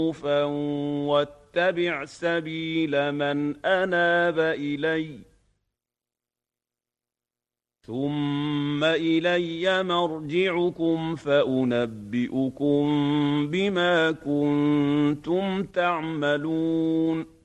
واتبع سبيل من أناب إليّ ثم إلي مرجعكم فأنبئكم بما كنتم تعملون